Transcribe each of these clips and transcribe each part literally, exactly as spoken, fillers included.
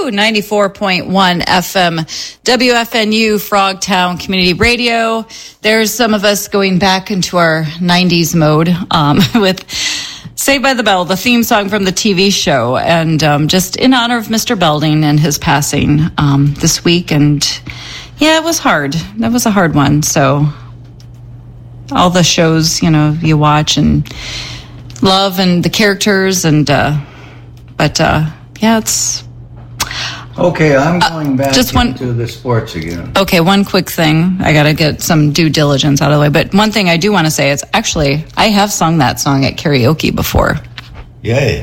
Woo! ninety-four point one F M, W F N U, Frogtown Community Radio. There's some of us going back into our nineties mode um, with Saved by the Bell, the theme song from the T V show, and um, just in honor of Mister Belding and his passing um, this week. And yeah, it was hard. That was a hard one. So all the shows, you know, you watch and love and the characters and, uh, but uh, yeah, it's... Okay, I'm going back uh, just one, into the sports again. Okay, one quick thing. I got to get some due diligence out of the way. But one thing I do want to say is actually, I have sung that song at karaoke before. Yay.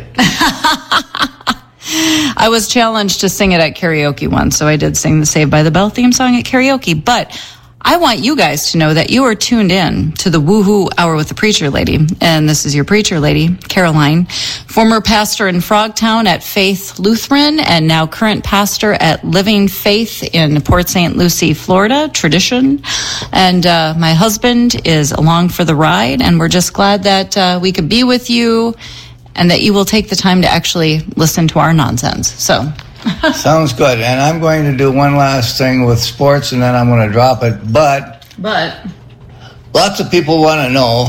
I was challenged to sing it at karaoke once, so I did sing the Saved by the Bell theme song at karaoke. But I want you guys to know that you are tuned in to the Woohoo Hour with the Preacher Lady. And this is your Preacher Lady, Caroline, former pastor in Frogtown at Faith Lutheran and now current pastor at Living Faith in Port Saint Lucie, Florida, Tradition. And uh, my husband is along for the ride, and we're just glad that uh, we could be with you and that you will take the time to actually listen to our nonsense. So... Sounds good. And I'm going to do one last thing with sports, and then I'm going to drop it. But, but lots of people want to know,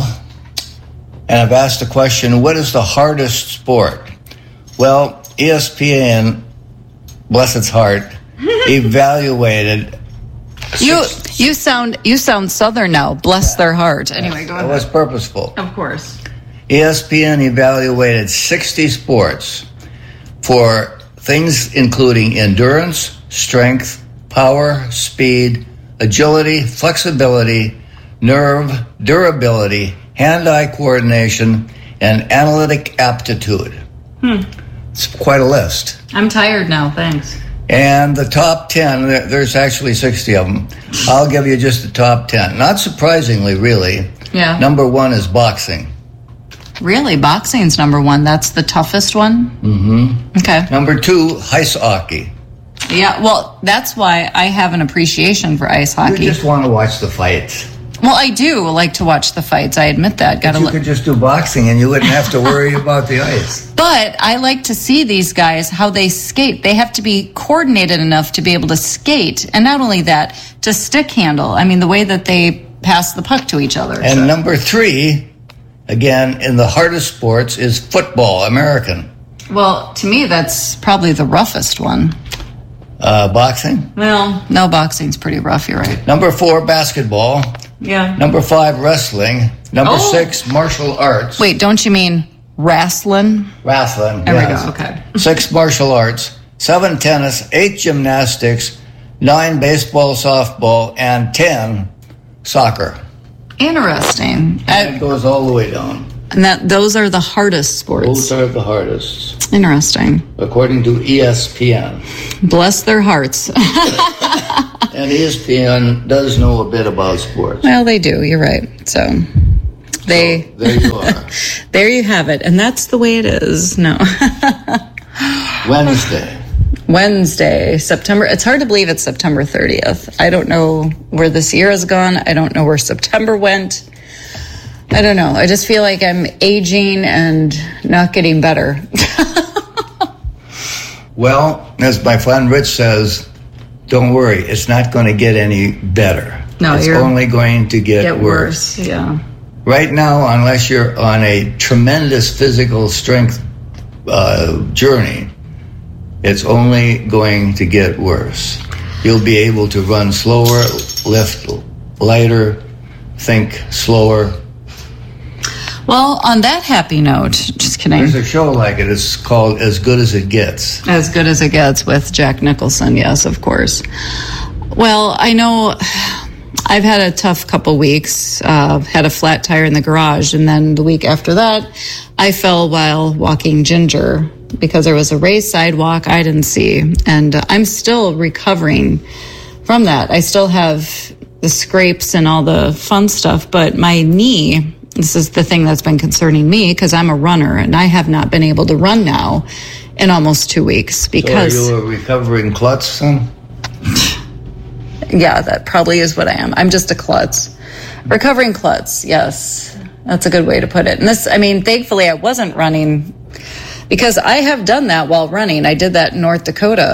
and I've asked the question, what is the hardest sport? Well, E S P N, bless its heart, evaluated. You six, you sound you sound Southern now. Bless their heart. Anyway, go ahead. It was purposeful. Of course. E S P N evaluated sixty sports for things including endurance, strength, power, speed, agility, flexibility, nerve, durability, hand-eye coordination, and analytic aptitude. Hmm. It's quite a list. I'm tired now, thanks. And the top ten, there's actually sixty of them. I'll give you just the top ten. Not surprisingly, really. Yeah. Number one is boxing. Really? Boxing's number one. That's the toughest one? Mm-hmm. Okay. Number two, ice hockey. Yeah, well, that's why I have an appreciation for ice hockey. You just want to watch the fights. Well, I do like to watch the fights. I admit that. Got to. You li- could just do boxing and you wouldn't have to worry about the ice. But I like to see these guys, how they skate. They have to be coordinated enough to be able to skate. And not only that, to stick handle. I mean, the way that they pass the puck to each other. And so. Number three... Again, in the hardest sports is football, American. Well, to me, that's probably the roughest one. Uh, boxing? Well, no, boxing's pretty rough, you're right. Number four, basketball. Yeah. Number five, wrestling. Number oh. six, martial arts. Wait, don't you mean wrestling? Wrestling, There yes. we go, okay. Six, martial arts. Seven, tennis. Eight, gymnastics. Nine, baseball, softball. And ten, soccer. Interesting. And it goes all the way down. And that those are the hardest sports. Those are the hardest. Interesting. According to E S P N. Bless their hearts. And E S P N does know a bit about sports. Well, they do. You're right. So they. So, there you are. There you have it. And that's the way it is. No. Wednesday. Wednesday, September. It's hard to believe it's September thirtieth. I don't know where this year has gone. I don't know where September went. I don't know. I just feel like I'm aging and not getting better. Well, as my friend Rich says, don't worry. It's not going to get any better. No, it's you're only going to get, get worse. worse. Yeah. Right now, unless you're on a tremendous physical strength uh, journey, it's only going to get worse. You'll be able to run slower, lift lighter, think slower. Well, on that happy note, just kidding. There's a show like it. It's called As Good as It Gets. As Good as It Gets with Jack Nicholson, yes, of course. Well, I know I've had a tough couple weeks. Uh, had a flat tire in the garage, and then the week after that, I fell while walking Ginger because there was a raised sidewalk I didn't see, and uh, I'm still recovering from that. I still have the scrapes and all the fun stuff, but my knee, this is the thing that's been concerning me because I'm a runner, and I have not been able to run now in almost two weeks because... So are you a recovering klutz then? Yeah, that probably is what I am. I'm just a klutz. Recovering klutz, yes. That's a good way to put it. And this, I mean, thankfully I wasn't running because I have done that while running. I did that in North Dakota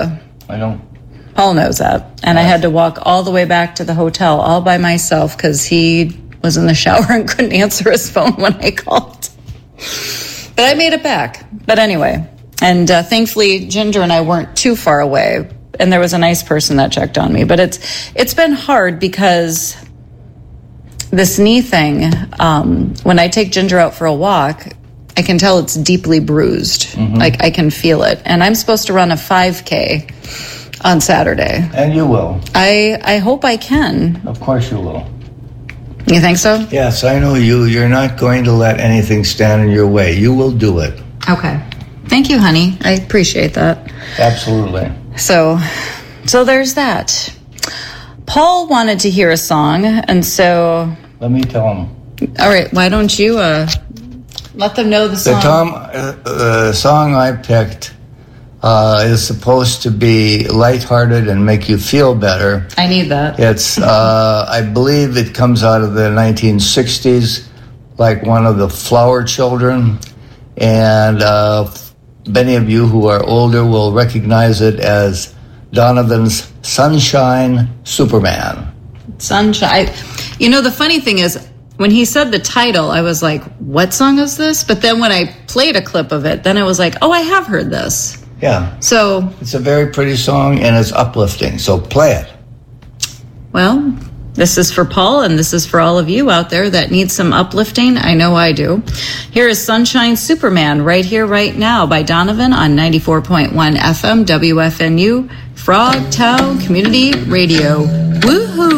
I don't. Paul knows that. And I had to walk all the way back to the hotel all by myself because he was in the shower and couldn't answer his phone when I called. But I made it back. But anyway, and uh, thankfully Ginger and I weren't too far away, and there was a nice person that checked on me. But it's it's been hard because this knee thing, um, when I take Ginger out for a walk, I can tell it's deeply bruised. Mm-hmm. Like I can feel it. And I'm supposed to run a five K on Saturday. And you will. I, I hope I can. Of course you will. You think so? Yes, I know you. You're not going to let anything stand in your way. You will do it. Okay. Thank you, honey. I appreciate that. Absolutely. So, so there's that. Paul wanted to hear a song, and so... Let me tell him. All right, why don't you uh, let them know the song? The Tom, uh, uh, song I picked uh, is supposed to be lighthearted and make you feel better. I need that. It's, uh, I believe it comes out of the nineteen sixties, like one of the Flower Children. And uh, many of you who are older will recognize it as Donovan's Sunshine Superman. Sunshine. I, you know, the funny thing is, when he said the title, I was like, what song is this? But then when I played a clip of it, then I was like, oh, I have heard this. Yeah. So it's a very pretty song, and it's uplifting, so play it. Well, this is for Paul, and this is for all of you out there that need some uplifting. I know I do. Here is Sunshine Superman, right here, right now, by Donovan on ninety-four point one F M W F N U, Frogtown Community Radio. Woohoo!